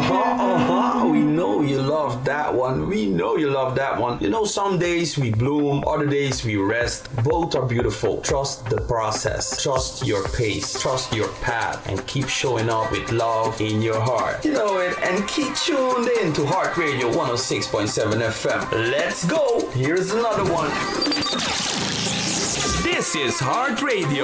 We know you love that one. We know you love that one. You know, some days we bloom, other days we rest. Both are beautiful. Trust the process. Trust your pace. Trust your path. And keep showing up with love in your heart. You know it. And keep tuned in to Heart Radio 106.7 FM. Let's go. Here's another one. This is Heart Radio.